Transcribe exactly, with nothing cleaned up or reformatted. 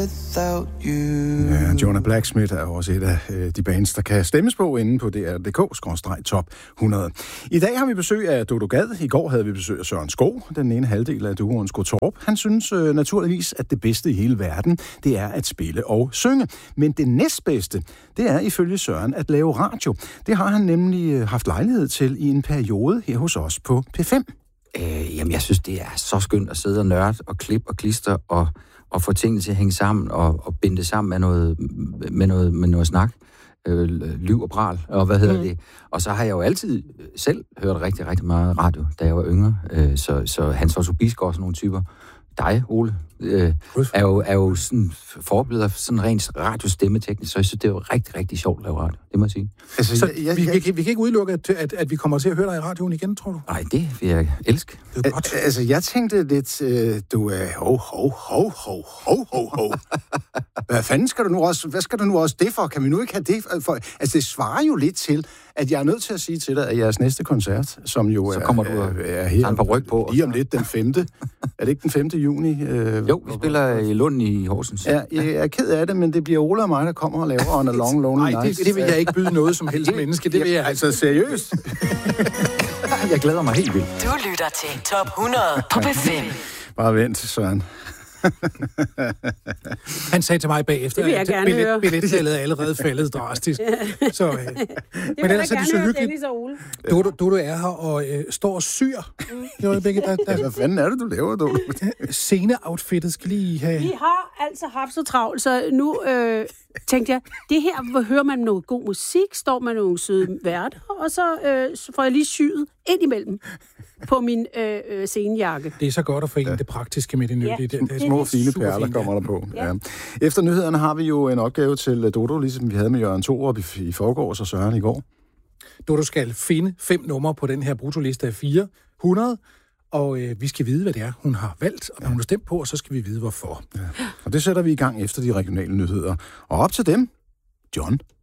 Ja, Jonah Blacksmith er også et af øh, de bands, der kan stemmes på inde på D R punktum d k top hundrede. I dag har vi besøg af Dodo Gad. I går havde vi besøg af Søren Skov, den ene halvdel af duoen Skottorp. Han synes øh, naturligvis, at det bedste i hele verden, det er at spille og synge. Men det næstbedste, det er ifølge Søren at lave radio. Det har han nemlig øh, haft lejlighed til i en periode her hos os på P fem. Øh, jamen, jeg synes, det er så skønt at sidde og nørde og klippe og klister og, og få tingene til at hænge sammen og, og binde det sammen med noget, med noget, med noget snak. Øh, liv og bral, og hvad hedder mm. det. Og så har jeg jo altid selv hørt rigtig, rigtig meget radio, da jeg var yngre. Øh, så, så Hans Otto Bisgaard og sådan nogle typer. Dig, Ole, øh, er jo, er jo sådan forbilleder sådan rent radiostemmeteknisk, så jeg synes, det er jo rigtig, rigtig sjovt at lave radio, det må jeg sige. Altså, så jeg, jeg, vi, jeg, vi, kan, vi kan ikke udelukke, at, at, at vi kommer til at høre dig i radioen igen, tror du? Nej, det vil jeg elske. Det er godt. Al- altså, jeg tænkte lidt, øh, du er ho, ho, ho, ho, ho, ho, ho. Hvad fanden skal du nu også, hvad skal du nu også det for? Kan vi nu ikke have det for? Altså, det svarer jo lidt til, at jeg er nødt til at sige til dig, at jeres næste koncert, som jo så er, kommer du er, er her på ryg på, lige om lidt den femte. Er det ikke den femte juni? Øh, jo, vi spiller i Lund i Horsens. Ja, jeg er ked af det, men det bliver Ole og mig, der kommer og laver On a Long Lonely Night. Nej, det, det vil jeg ikke byde noget som helst menneske. Det vil jeg altså seriøst. Jeg glæder mig helt vildt. Du lytter til Top hundrede på P fem. Bare vent, Søren. Han sagde til mig bagefter, at billet, billettallet er allerede faldet drastisk. Så, øh, men ellers er det så hyggeligt. Dodo, Dodo er her og øh, står og syr. Mm. Der, der, hvad fanden er det, du laver, Dodo? Scene-outfittet skal lige have... Vi har altså haft så travlt, så nu øh, tænkte jeg, det her, hvor hører man noget god musik, står man nogle søde værter, og så, øh, så får jeg lige syet ind imellem på min øh, øh, scenejakke. Det er så godt at forene ja. det praktiske med det nyttige. Ja, det, det, det er små, fine perler fint, kommer der på. Ja. Ja. Efter nyhederne har vi jo en opgave til Dodo, ligesom vi havde med Jørgen Thorup i, i forgårs og Søren i går. Dodo skal finde fem numre på den her brutoliste af fire hundrede, og øh, vi skal vide, hvad det er, hun har valgt, og hvad hun har stemt på, og så skal vi vide, hvorfor. Ja. Og det sætter vi i gang efter de regionale nyheder. Og op til dem, John